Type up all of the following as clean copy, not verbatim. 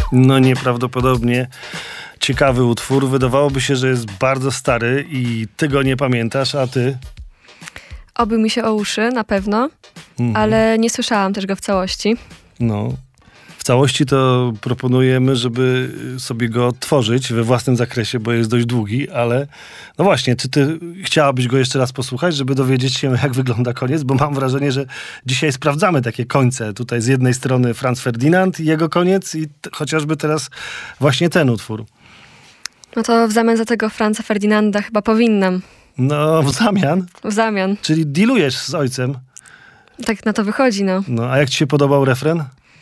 No nieprawdopodobnie ciekawy utwór. Wydawałoby się, że jest bardzo stary i ty go nie pamiętasz, a ty? Obył mi się o uszy, na pewno, ale nie słyszałam też go w całości. No. W całości to proponujemy, żeby sobie go odtworzyć we własnym zakresie, bo jest dość długi, ale no właśnie, czy ty chciałabyś go jeszcze raz posłuchać, żeby dowiedzieć się, jak wygląda koniec? Bo mam wrażenie, że dzisiaj sprawdzamy takie końce. Tutaj z jednej strony Franz Ferdinand i jego koniec i chociażby teraz właśnie ten utwór. No to w zamian za tego Franza Ferdynanda chyba powinnam. No, w zamian? W zamian. Czyli dealujesz z ojcem? Tak na to wychodzi, no. No, a jak ci się podobał refren?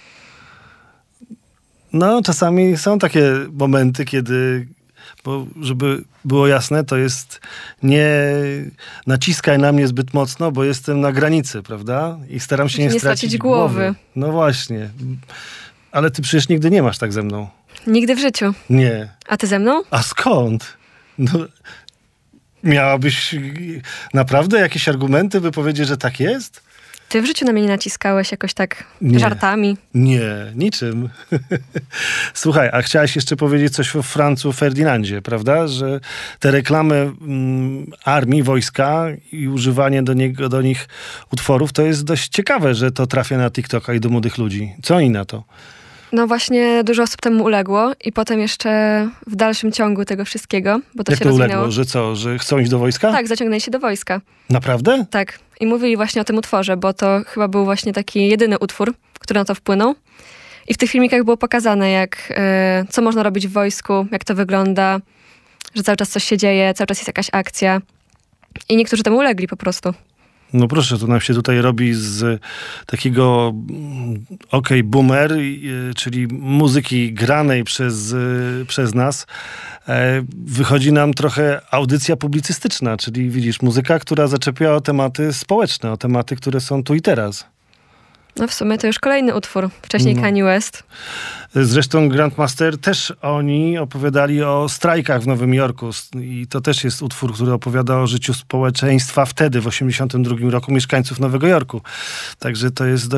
No, czasami są takie momenty, kiedy, bo żeby było jasne, to jest nie naciskaj na mnie zbyt mocno, bo jestem na granicy, prawda? I staram się nie stracić głowy. No właśnie. Ale ty przecież nigdy nie masz tak ze mną. Nigdy w życiu. Nie. A ty ze mną? A skąd? No, miałabyś naprawdę jakieś argumenty, by powiedzieć, że tak jest? Ty w życiu na mnie nie naciskałeś jakoś tak Nie. żartami? Nie, niczym. Słuchaj, a chciałaś jeszcze powiedzieć coś o Francu Ferdynandzie, prawda? Że te reklamy armii, wojska i używanie do nich utworów, to jest dość ciekawe, że to trafia na TikToka i do młodych ludzi. Co oni na to? No właśnie dużo osób temu uległo i potem jeszcze w dalszym ciągu tego wszystkiego, bo to Jak się to rozwinęło. uległo? Że co? Że chcą iść do wojska? Tak, zaciągnęli się do wojska. Naprawdę? Tak. I mówili właśnie o tym utworze, bo to chyba był właśnie taki jedyny utwór, który na to wpłynął. I w tych filmikach było pokazane, co można robić w wojsku, jak to wygląda, że cały czas coś się dzieje, cały czas jest jakaś akcja. I niektórzy temu ulegli po prostu. No proszę, to nam się tutaj robi z takiego boomer, czyli muzyki granej przez nas. Wychodzi nam trochę audycja publicystyczna, czyli widzisz, muzyka, która zaczepia o tematy społeczne, o tematy, które są tu i teraz. No w sumie to już kolejny utwór. Wcześniej Kanye West. Zresztą Grandmaster też oni opowiadali o strajkach w Nowym Jorku i to też jest utwór, który opowiada o życiu społeczeństwa wtedy, w 1982 roku, mieszkańców Nowego Jorku. Także to jest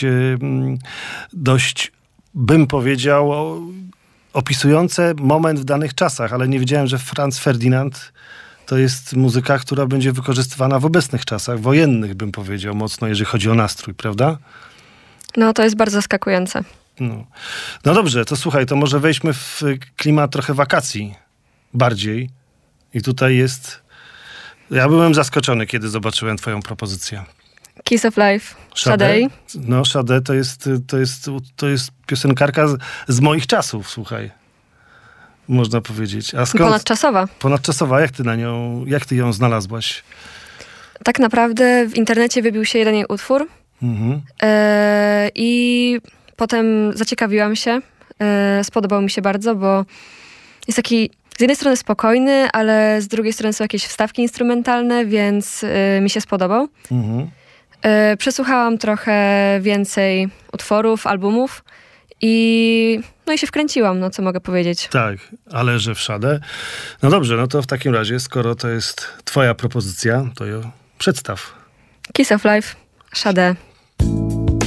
dość bym powiedział, opisujące moment w danych czasach, ale nie wiedziałem, że Franz Ferdinand to jest muzyka, która będzie wykorzystywana w obecnych czasach, wojennych bym powiedział mocno, jeżeli chodzi o nastrój, prawda? No to jest bardzo zaskakujące. No dobrze, to słuchaj, to może wejdźmy w klimat trochę wakacji bardziej. I tutaj jest... Ja byłem zaskoczony, kiedy zobaczyłem twoją propozycję. Kiss of Life, Sade. No, Sade to jest piosenkarka z moich czasów, słuchaj. Można powiedzieć. A skąd? Ponadczasowa. Ponadczasowa. Jak ty ją znalazłaś? Tak naprawdę w internecie wybił się jeden jej utwór. I potem zaciekawiłam się. Spodobał mi się bardzo, bo jest taki z jednej strony spokojny, ale z drugiej strony są jakieś wstawki instrumentalne, więc mi się spodobał. Przesłuchałam trochę więcej utworów, albumów i się wkręciłam, no co mogę powiedzieć. Tak, ale że w Sade. No dobrze, no to w takim razie, skoro to jest twoja propozycja, to ją przedstaw. Kiss of Life, Sade.